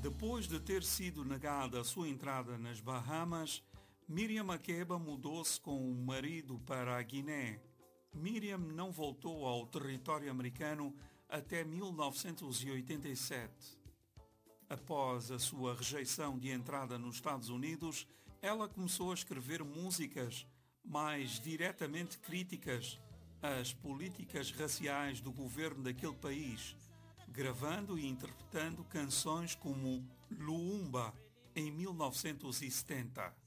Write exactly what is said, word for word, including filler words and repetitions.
Depois de ter sido negada a sua entrada nas Bahamas, Miriam Makeba mudou-se com o marido para a Guiné. Miriam não voltou ao território americano até mil novecentos e oitenta e sete. Após a sua rejeição de entrada nos Estados Unidos, ela começou a escrever músicas mais diretamente críticas às políticas raciais do governo daquele país, gravando e interpretando canções como Luumba, em mil novecentos e setenta.